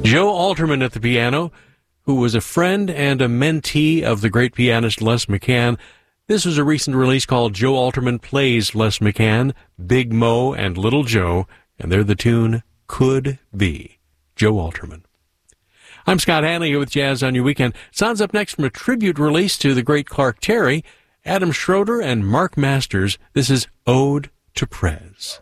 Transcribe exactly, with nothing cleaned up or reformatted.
Joe Alterman at the piano, who was a friend and a mentee of the great pianist Les McCann. This was a recent release called Joe Alterman Plays Les McCann, Big Mo, and Little Joe, and they're the tune Could Be. Joe Alterman. I'm Scott Hanley with Jazz on Your Weekend. Sounds up next from a tribute release to the great Clark Terry, Adam Schroeder, and Mark Masters. This is Ode to Prez.